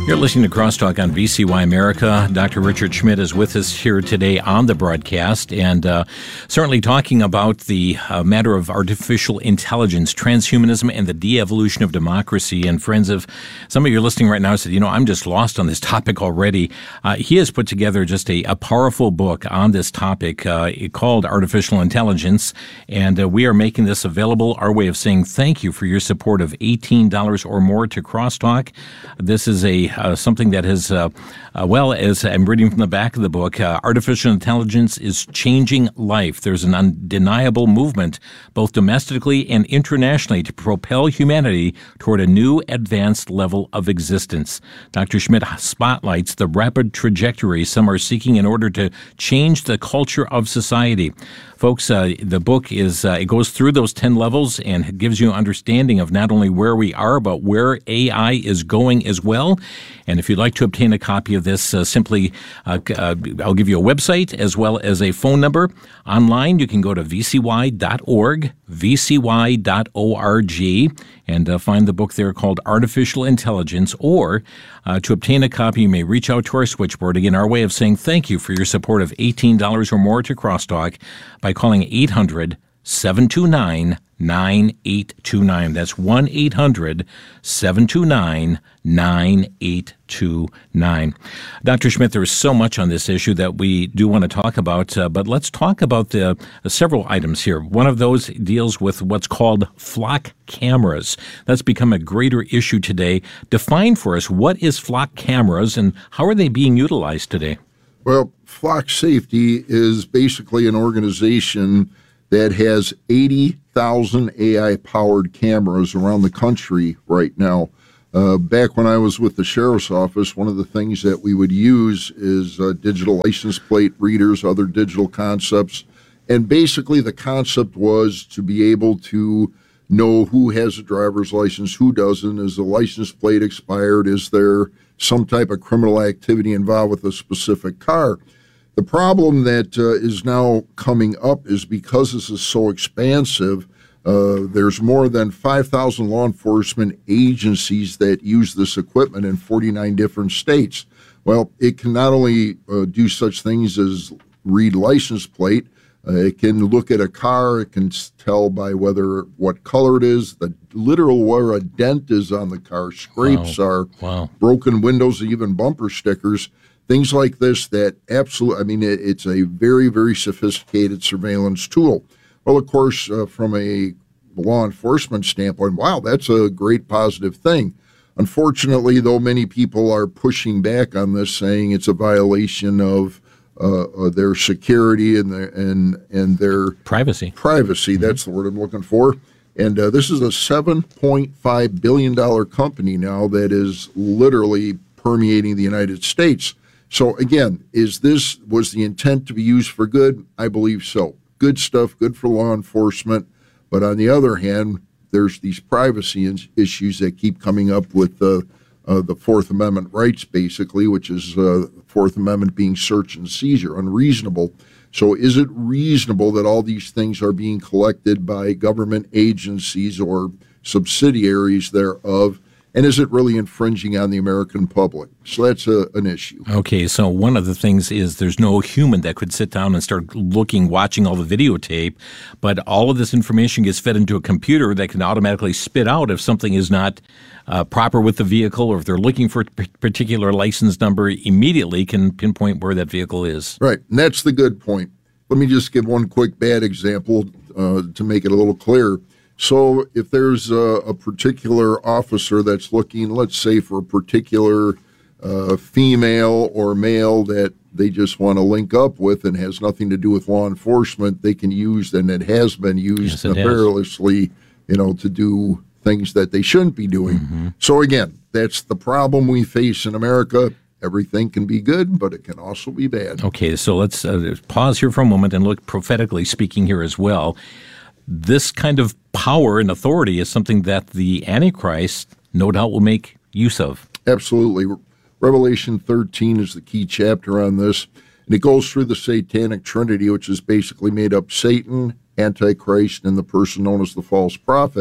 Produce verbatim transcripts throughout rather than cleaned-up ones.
You're listening to Crosstalk on V C Y America. Doctor Richard Schmidt is with us here today on the broadcast, and uh, certainly talking about the uh, matter of artificial intelligence, transhumanism, and the de-evolution of democracy. And friends, if some of you are listening right now said, you know, I'm just lost on this topic already, uh, he has put together just a, a powerful book on this topic uh, called Artificial Intelligence, and uh, we are making this available. Our way of saying thank you for your support of eighteen dollars or more to Crosstalk. This is a Uh, something that has, uh, uh, well, as I'm reading from the back of the book, uh, artificial intelligence is changing life. There's an undeniable movement, both domestically and internationally, to propel humanity toward a new advanced level of existence. Doctor Schmidt spotlights the rapid trajectory some are seeking in order to change the culture of society. Folks, uh, the book is, uh, it goes through those ten levels and it gives you an understanding of not only where we are, but where A I is going as well. And if you'd like to obtain a copy of this, uh, simply, uh, uh, I'll give you a website as well as a phone number. Online, you can go to v c y dot org, v c y dot org, and uh, find the book there called Artificial Intelligence. Or uh, to obtain a copy, you may reach out to our switchboard. Again, our way of saying thank you for your support of eighteen dollars or more to Crosstalk by calling eight hundred, seven two nine, nine eight two nine. That's one eight hundred, seven two nine, nine eight two nine. Doctor Schmidt, there is so much on this issue that we do want to talk about, uh, but let's talk about the, uh, several items here. One of those deals with what's called flock cameras. That's become a greater issue today. Define for us, what is flock cameras and how are they being utilized today? Well, Flock Safety is basically an organization that has eighty thousand A I-powered cameras around the country right now. Uh, back when I was with the Sheriff's Office, one of the things that we would use is uh, digital license plate readers, other digital concepts. And basically the concept was to be able to know who has a driver's license, who doesn't. Is the license plate expired? Is there some type of criminal activity involved with a specific car? The problem that uh, is now coming up is because this is so expansive, uh, there's more than five thousand law enforcement agencies that use this equipment in forty-nine different states. Well, it can not only uh, do such things as read license plate, uh, it can look at a car, it can tell by whether what color it is, the literal where a dent is on the car, scrapes wow. are, wow. broken windows, even bumper stickers. Things like this that absolutely, I mean, it, it's a very, very sophisticated surveillance tool. Well, of course, uh, from a law enforcement standpoint, wow, that's a great positive thing. Unfortunately, though, many people are pushing back on this, saying it's a violation of uh, uh, their security and their, and, and their privacy. Privacy, mm-hmm. That's the word I'm looking for. And uh, this is a seven point five billion dollars company now that is literally permeating the United States. So again, is this, was the intent to be used for good? I believe so. Good stuff, good for law enforcement. But on the other hand, there's these privacy issues that keep coming up with the, uh, the Fourth Amendment rights, basically, which is uh, Fourth Amendment being search and seizure, unreasonable. So is it reasonable that all these things are being collected by government agencies or subsidiaries thereof? And is it really infringing on the American public? So that's a, an issue. Okay, so one of the things is there's no human that could sit down and start looking, watching all the videotape, but all of this information gets fed into a computer that can automatically spit out if something is not uh, proper with the vehicle, or if they're looking for a particular license number, immediately can pinpoint where that vehicle is. Right, and that's the good point. Let me just give one quick bad example uh, to make it a little clearer. So if there's a, a particular officer that's looking, let's say, for a particular uh, female or male that they just want to link up with and has nothing to do with law enforcement, they can use, and it has been used yes, nefariously, you know, to do things that they shouldn't be doing. Mm-hmm. So again, that's the problem we face in America. Everything can be good, but it can also be bad. Okay, so let's uh, pause here for a moment and look prophetically speaking here as well. This kind of power and authority is something that the Antichrist no doubt will make use of. Absolutely. Revelation thirteen is the key chapter on this, and it goes through the Satanic Trinity, which is basically made up Satan, Antichrist, and the person known as the false prophet.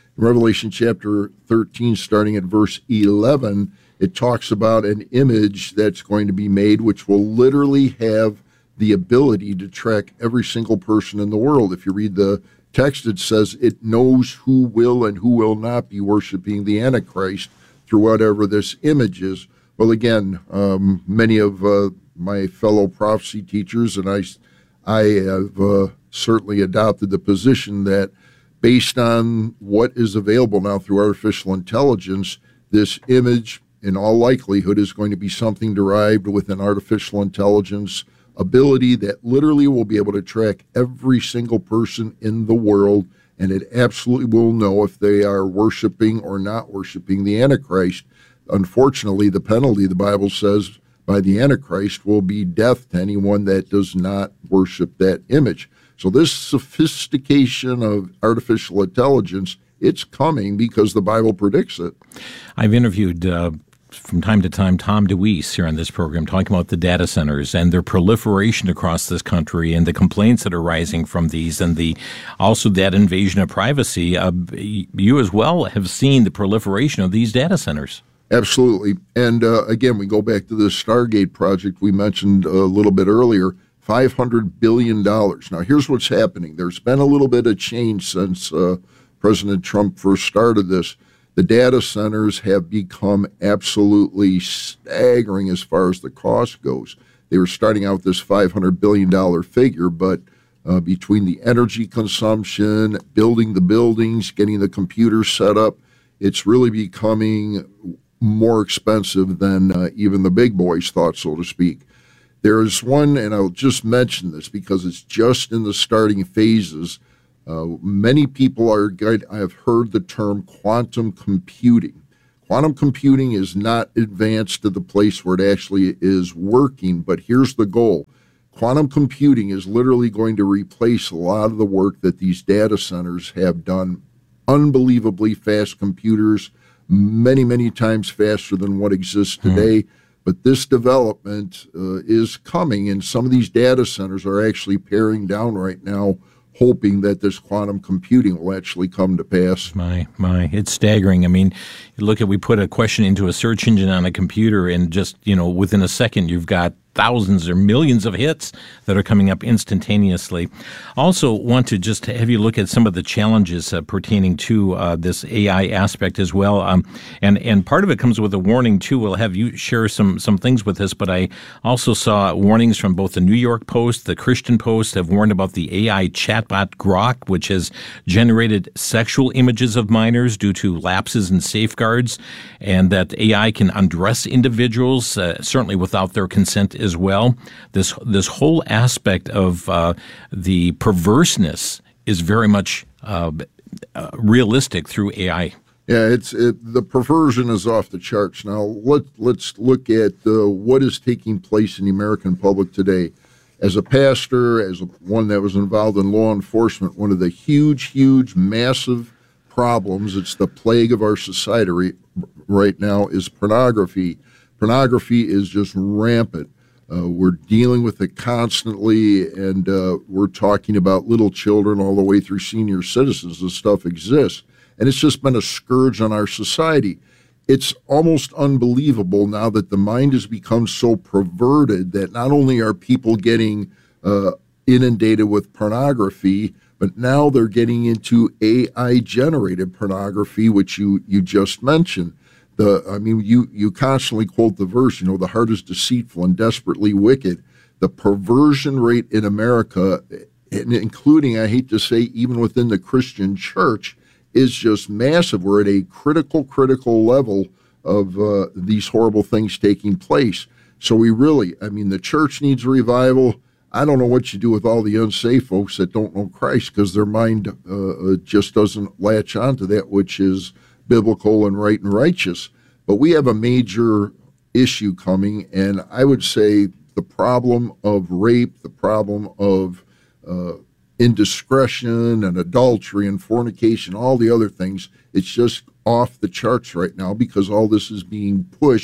In Revelation chapter thirteen, starting at verse eleven, it talks about an image that's going to be made, which will literally have the ability to track every single person in the world. If you read the text, it says it knows who will and who will not be worshiping the Antichrist through whatever this image is. Well, again, um, many of uh, my fellow prophecy teachers and I, I have uh, certainly adopted the position that based on what is available now through artificial intelligence, this image in all likelihood is going to be something derived with an artificial intelligence ability that literally will be able to track every single person in the world, and it absolutely will know if they are worshiping or not worshiping the Antichrist. Unfortunately, the penalty, the Bible says, by the Antichrist will be death to anyone that does not worship that image. So this sophistication of artificial intelligence, it's coming because the Bible predicts it. I've interviewed uh, from time to time Tom DeWeese here on this program talking about the data centers and their proliferation across this country and the complaints that are rising from these and the also that invasion of privacy. Uh, you as well have seen the proliferation of these data centers. Absolutely. And uh, again, we go back to the Stargate project we mentioned a little bit earlier, five hundred billion dollars. Now, here's what's happening. There's been a little bit of change since uh, President Trump first started this. The data centers have become absolutely staggering as far as the cost goes. They were starting out with this five hundred billion dollars figure, but uh, between the energy consumption, building the buildings, getting the computers set up, it's really becoming more expensive than uh, even the big boys thought, so to speak. There's one, and I'll just mention this because it's just in the starting phases. Uh, many people are, I have heard the term quantum computing. Quantum computing is not advanced to the place where it actually is working, but here's the goal. Quantum computing is literally going to replace a lot of the work that these data centers have done. Unbelievably fast computers, many, many times faster than what exists today. Mm. But this development uh, is coming, and some of these data centers are actually paring down right now, hoping that this quantum computing will actually come to pass. My, my, it's staggering. I mean, you look at, we put a question into a search engine on a computer, and just, you know, within a second, you've got thousands or millions of hits that are coming up instantaneously. Also want to just have you look at some of the challenges uh, pertaining to uh, this A I aspect as well. Um, and, and part of it comes with a warning, too. We'll have you share some, some things with us, but I also saw warnings from both the New York Post, the Christian Post have warned about the A I chatbot Grok, which has generated sexual images of minors due to lapses in safeguards, and that A I can undress individuals, uh, certainly without their consent as well. This this whole aspect of uh, the perverseness is very much uh, uh, realistic through A I. Yeah, it's it, the perversion is off the charts. Now let let's look at uh, what is taking place in the American public today. As a pastor, as a, one that was involved in law enforcement, one of the huge, huge, massive problems, it's the plague of our society right now, is pornography. Pornography is just rampant. Uh, we're dealing with it constantly, and uh, we're talking about little children all the way through senior citizens. This stuff exists, and it's just been a scourge on our society. It's almost unbelievable now that the mind has become so perverted that not only are people getting uh, inundated with pornography, but now they're getting into A I-generated pornography, which you, you just mentioned. The, I mean, you, you constantly quote the verse, you know, the heart is deceitful and desperately wicked. The perversion rate in America, and including, I hate to say, even within the Christian church, is just massive. We're at a critical, critical level of uh, these horrible things taking place. So we really, I mean, the church needs revival. I don't know what you do with all the unsafe folks that don't know Christ, because their mind uh, just doesn't latch onto that which is biblical and right and righteous. But we have a major issue coming, and I would say the problem of rape, the problem of uh, indiscretion and adultery and fornication, all the other things, it's just off the charts right now because all this is being pushed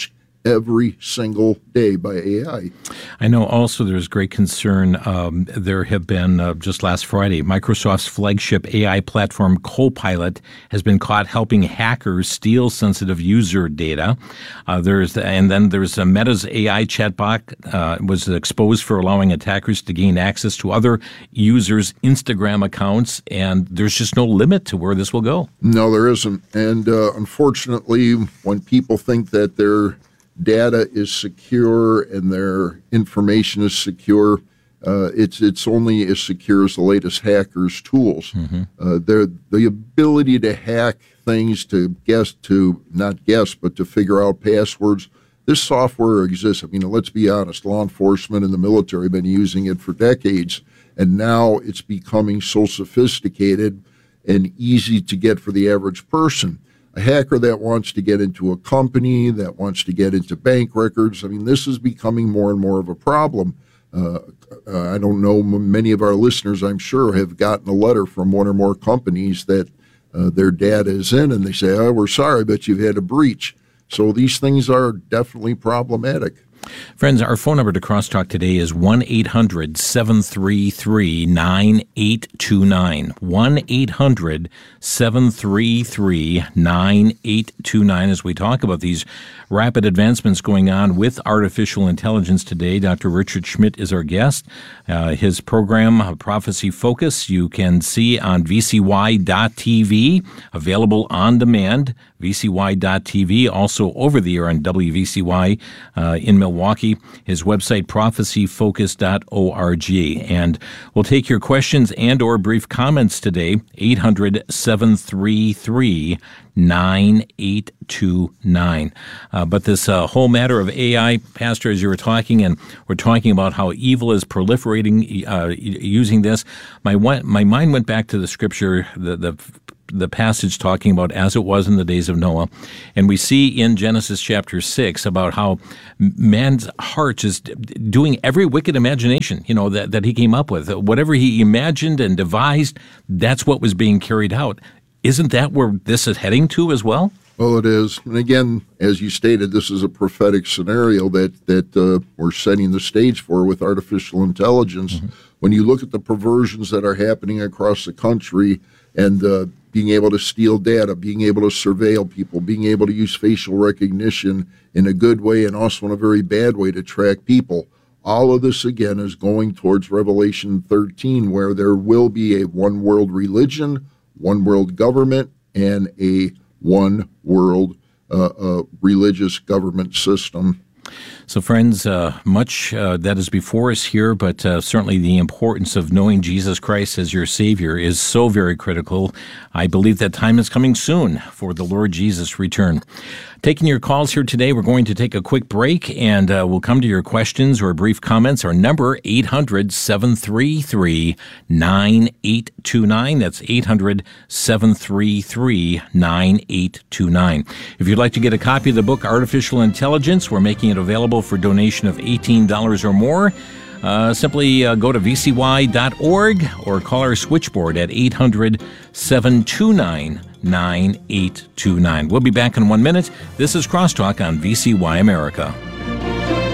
every single day by A I. I know also there's great concern. Um, there have been, uh, just last Friday, Microsoft's flagship A I platform Copilot has been caught helping hackers steal sensitive user data. Uh, there's And then there's a Meta's A I chatbot uh, was exposed for allowing attackers to gain access to other users' Instagram accounts, and there's just no limit to where this will go. No, there isn't. And uh, unfortunately, when people think that their data is secure and their information is secure, uh, it's it's only as secure as the latest hackers' tools. Mm-hmm. Uh, the ability to hack things, to guess, to not guess, but to figure out passwords. This software exists. I mean, let's be honest, law enforcement and the military have been using it for decades, and now it's becoming so sophisticated and easy to get for the average person. A hacker that wants to get into a company, that wants to get into bank records, I mean, this is becoming more and more of a problem. Uh, uh, I don't know, many of our listeners, I'm sure, have gotten a letter from one or more companies that uh, their data is in, and they say, oh, we're sorry, but you've had a breach. So these things are definitely problematic. Friends, our phone number to Crosstalk today is one eight hundred seven three three nine eight two nine. one eight hundred seven three three nine eight two nine. As we talk about these rapid advancements going on with artificial intelligence today, Doctor Richard Schmidt is our guest. Uh, his program, Prophecy Focus, you can see on V C Y dot T V, available on demand, V C Y dot T V, also over the air on W V C Y uh, in Milwaukee. His website, prophecy focus dot org. And we'll take your questions and or brief comments today, eight hundred seven three three nine eight two nine. Uh, but this uh, whole matter of A I, Pastor, as you were talking, and we're talking about how evil is proliferating uh, using this, my one, my mind went back to the scripture, the the the passage talking about as it was in the days of Noah. And we see in Genesis chapter six about how man's heart is doing every wicked imagination, you know, that, that he came up with. Whatever he imagined and devised, that's what was being carried out. Isn't that where this is heading to as well? Well, it is. And again, as you stated, this is a prophetic scenario that, that uh, we're setting the stage for with artificial intelligence. Mm-hmm. When you look at the perversions that are happening across the country and uh, being able to steal data, being able to surveil people, being able to use facial recognition in a good way and also in a very bad way to track people, all of this, again, is going towards Revelation thirteen, where there will be a one world religion, one world government, and a one world uh, uh, religious government system. So, friends, uh, much uh, that is before us here, but uh, certainly the importance of knowing Jesus Christ as your Savior is so very critical. I believe that time is coming soon for the Lord Jesus' return. Taking your calls here today, we're going to take a quick break, and uh, we'll come to your questions or brief comments. Our number, eight hundred seven three three nine eight two nine. That's eight hundred seven three three nine eight two nine. If you'd like to get a copy of the book, Artificial Intelligence, we're making it available for donation of eighteen dollars or more. Uh, simply uh, go to V C Y dot org or call our switchboard at eight hundred seven two nine nine eight two nine. We'll be back in one minute. This is Crosstalk on V C Y America.